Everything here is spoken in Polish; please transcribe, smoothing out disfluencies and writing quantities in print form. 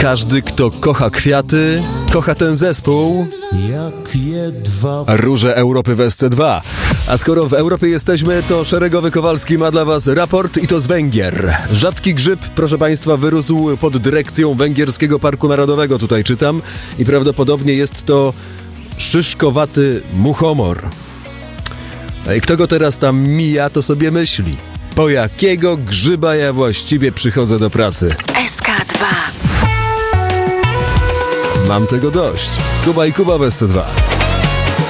Każdy, kto kocha kwiaty, kocha ten zespół. Róże Europy w SC2. A skoro w Europie jesteśmy, to Szeregowy Kowalski ma dla was raport i to z Węgier. Rzadki grzyb, proszę państwa, wyrósł pod dyrekcją Węgierskiego Parku Narodowego, tutaj czytam, i prawdopodobnie jest to szyszkowaty muchomor. No i kto go teraz tam mija, to sobie myśli: po jakiego grzyba ja właściwie przychodzę do pracy? SK2. Mam tego dość. Kuba i Kuba w SC2.